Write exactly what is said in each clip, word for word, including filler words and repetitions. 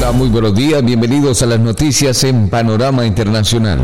Hola, muy buenos días, bienvenidos a las noticias en Panorama Internacional.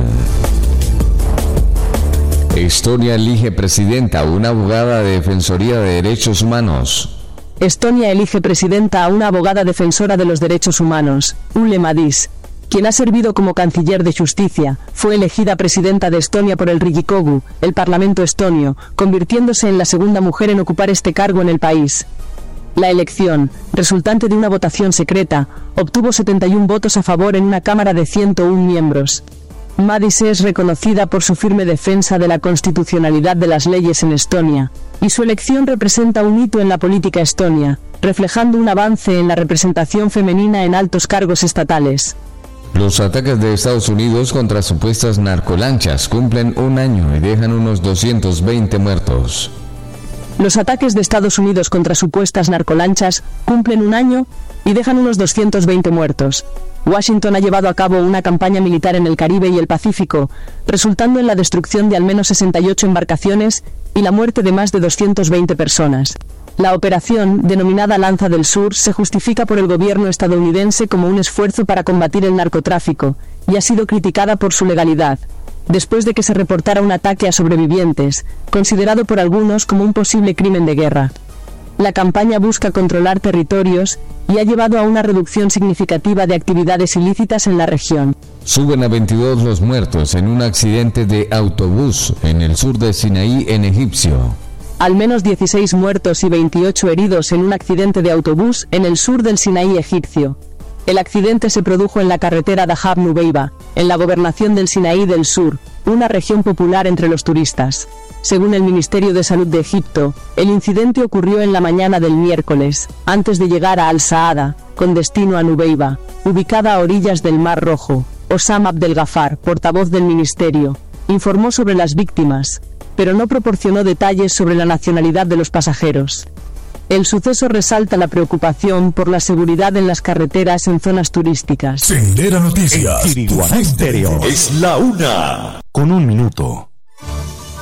Estonia elige presidenta a una abogada de Defensoría de Derechos Humanos. Estonia elige presidenta a una abogada defensora de los derechos humanos, Ulle Madis, quien ha servido como canciller de justicia. Fue elegida presidenta de Estonia por el Riigikogu, el parlamento estonio, convirtiéndose en la segunda mujer en ocupar este cargo en el país. La elección, resultante de una votación secreta, obtuvo setenta y un votos a favor en una cámara de ciento uno miembros. Madis es reconocida por su firme defensa de la constitucionalidad de las leyes en Estonia, y su elección representa un hito en la política estonia, reflejando un avance en la representación femenina en altos cargos estatales. Los ataques de Estados Unidos contra supuestas narcolanchas cumplen un año y dejan unos doscientos veinte muertos. Los ataques de Estados Unidos contra supuestas narcolanchas cumplen un año y dejan unos doscientos veinte muertos. Washington ha llevado a cabo una campaña militar en el Caribe y el Pacífico, resultando en la destrucción de al menos sesenta y ocho embarcaciones y la muerte de más de doscientas veinte personas. La operación, denominada Lanza del Sur, se justifica por el gobierno estadounidense como un esfuerzo para combatir el narcotráfico, y ha sido criticada por su legalidad, después de que se reportara un ataque a sobrevivientes, considerado por algunos como un posible crimen de guerra. La campaña busca controlar territorios y ha llevado a una reducción significativa de actividades ilícitas en la región. Suben a veintidós los muertos en un accidente de autobús en el sur de Sinaí, en Egipcio. Al menos dieciséis muertos y veintiocho heridos en un accidente de autobús en el sur del Sinaí egipcio. El accidente se produjo en la carretera Dahab Nubeiba, en la gobernación del Sinaí del Sur, una región popular entre los turistas. Según el Ministerio de Salud de Egipto, el incidente ocurrió en la mañana del miércoles, antes de llegar a Al-Saada, con destino a Nubeiba, ubicada a orillas del Mar Rojo. Osam Abdel Ghaffar, portavoz del ministerio, informó sobre las víctimas, pero no proporcionó detalles sobre la nacionalidad de los pasajeros. El suceso resalta la preocupación por la seguridad en las carreteras en zonas turísticas. Sendera Noticias. Tiriguaná Estéreo. Es la una. Con un minuto.